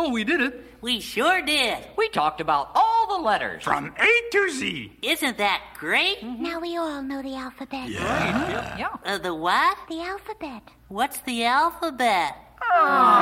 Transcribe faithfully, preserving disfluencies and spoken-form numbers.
Oh, we did it. We sure did. We talked about all the letters. From A to Z. Isn't that great? Now we all know the alphabet. Yeah. Yeah. Uh, the what? The alphabet. What's the alphabet?